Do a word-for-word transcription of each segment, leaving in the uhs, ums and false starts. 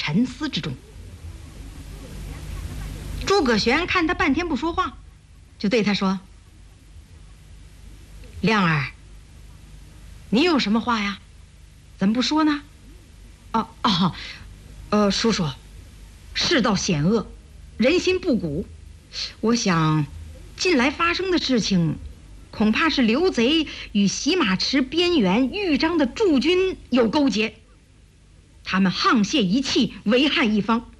沉思之中。诸葛玄看他半天不说话，就对他说：“亮儿，你有什么话呀？怎么不说呢？”“哦哦，呃，叔叔，世道险恶，人心不古，我想近来发生的事情，恐怕是刘贼与洗马池边缘豫章的驻军有勾结，他们沆瀣一气，为害一方。”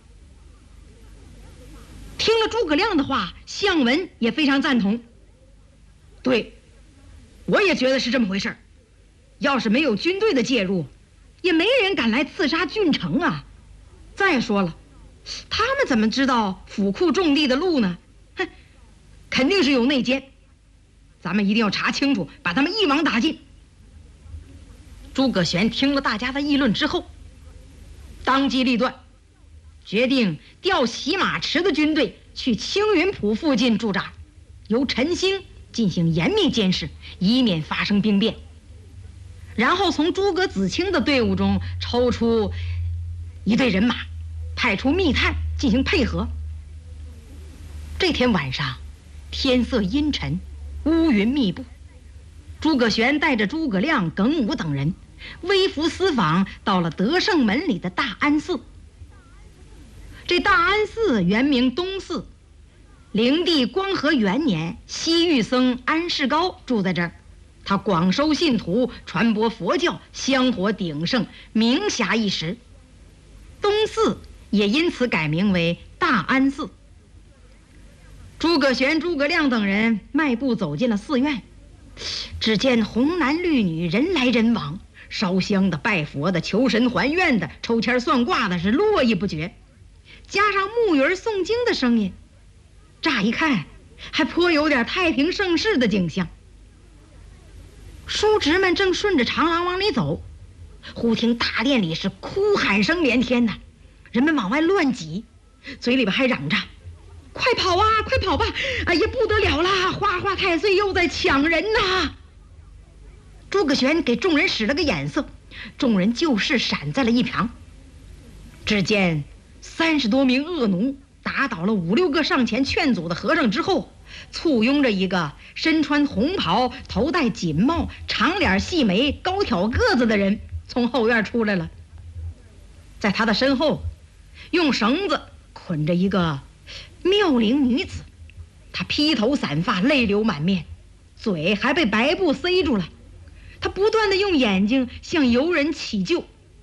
听了诸葛亮的话，项文也非常赞同。对，我也觉得是这么回事。要是没有军队的介入，也没人敢来刺杀郡城啊。再说了，他们怎么知道府库重地的路呢？哼，肯定是有内奸。咱们一定要查清楚，把他们一网打尽。诸葛玄听了大家的议论之后，当机立断，决定调洗马池的军队去青云浦附近驻扎，由陈兴进行严密监视，以免发生兵变。然后从诸葛子清的队伍中抽出一队人马，派出密探进行配合。这天晚上，天色阴沉，乌云密布。诸葛玄带着诸葛亮、耿武等人微服私访，到了德胜门里的大安寺。这大安寺原名东寺，灵帝光和元年，西域僧安世高住在这儿，他广收信徒，传播佛教，香火鼎盛，名遐一时。东寺也因此改名为大安寺。诸葛玄、诸葛亮等人迈步走进了寺院，只见红男绿女，人来人往，烧香的、拜佛的、求神还愿的、抽签算卦的，是络绎不绝。加上木鱼诵经的声音，乍一看还颇有点太平盛世的景象。叔侄们正顺着长廊往里走，忽听大殿里是哭喊声连天呐，人们往外乱挤，嘴里边还嚷着：“快跑啊，快跑吧！哎呀，不得了啦！花花太岁又在抢人呐！”诸葛玄给众人使了个眼色，众人就是闪在了一旁。只见三十多名恶奴打倒了五六个上前劝阻的和尚之后，簇拥着一个身穿红袍、头戴锦帽、长脸细眉、高挑个子的人从后院出来了。在他的身后，用绳子捆着一个妙龄女子，她披头散发，泪流满面，嘴还被白布塞住了。她不断地用眼睛向游人乞救。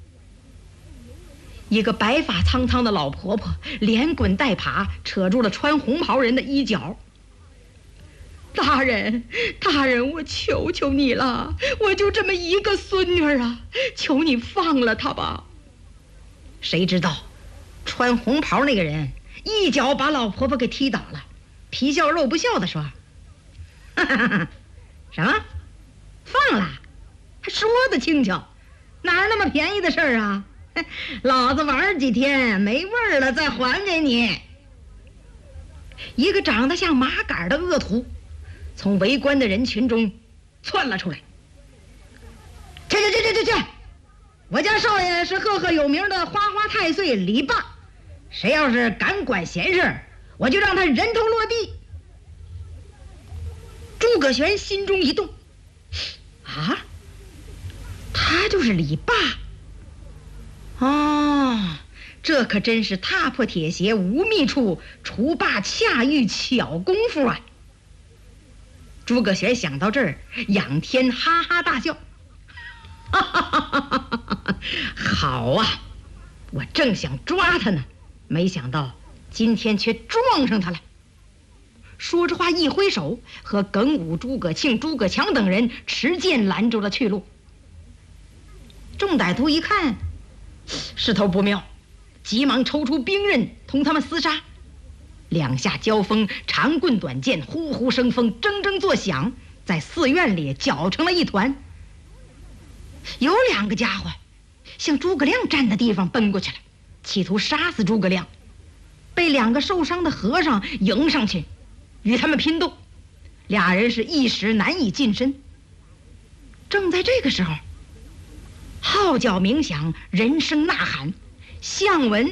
一个白发苍苍的老婆婆连滚带爬扯住了穿红袍人的衣角。大人，大人，我求求你了，我就这么一个孙女啊，求你放了她吧。谁知道穿红袍那个人一脚把老婆婆给踢倒了，皮笑肉不笑地说：“哈哈哈，什么？放了？还说得轻巧，哪儿那么便宜的事儿啊？老子玩几天没味儿了，再还给你。”一个长得像麻杆的恶徒从围观的人群中窜了出来：“去去去去去去！我家少爷是赫赫有名的花花太岁李霸，谁要是敢管闲事，我就让他人头落地。”诸葛玄心中一动，啊，他就是李霸。哦，这可真是踏破铁鞋无觅处，除霸恰遇巧功夫啊！诸葛玄想到这儿，仰天哈哈大笑：“哈哈哈哈哈！好啊，我正想抓他呢，没想到今天却撞上他了。”说着话一挥手，和耿武、诸葛庆、诸葛强等人持剑拦住了去路。众歹徒一看势头不妙，急忙抽出兵刃同他们厮杀。两下交锋，长棍短剑呼呼生风，铮铮作响，在寺院里搅成了一团。有两个家伙向诸葛亮站的地方奔过去了，企图杀死诸葛亮，被两个受伤的和尚迎上去与他们拼斗，俩人是一时难以近身。正在这个时候，号角鸣响，人声呐喊，项文